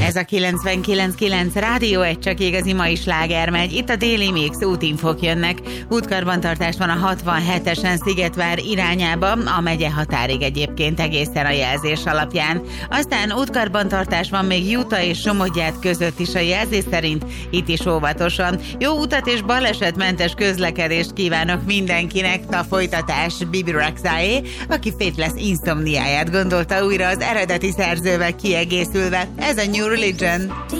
Ez a 99.9 Rádió, egy csak igazi mai sláger megy. Itt a Déli Mix, útinfok jönnek. Útkarbantartás van a 67-esen Szigetvár irányába, a megye határig egyébként egészen a jelzés alapján. Aztán útkarbantartás van még Juta és Somogyát között is a jelzés szerint, itt is óvatosan. Jó utat és balesetmentes közlekedést kívánok mindenkinek. A folytatás Bibi Rexhaé, aki Faithless Insomniáját gondolta újra az eredeti szerzővel kiegészülve. Ez a New Religion.